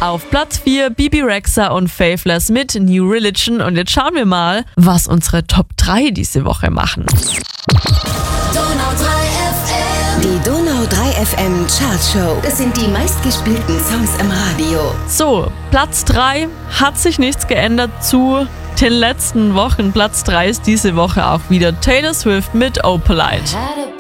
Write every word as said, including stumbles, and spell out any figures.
Auf Platz vier Bebe Rexha und Faithless mit New Religion. Und jetzt schauen wir mal, was unsere Top drei diese Woche machen. Die Donau drei F M Chartshow. Das sind die meistgespielten Songs im Radio. So, Platz drei hat sich nichts geändert zu den letzten Wochen. Platz drei ist diese Woche auch wieder Taylor Swift mit Oh Polite.